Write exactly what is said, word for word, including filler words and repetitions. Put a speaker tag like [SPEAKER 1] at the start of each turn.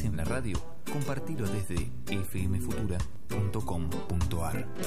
[SPEAKER 1] en la radio, compartilo desde f m futura punto com punto a r.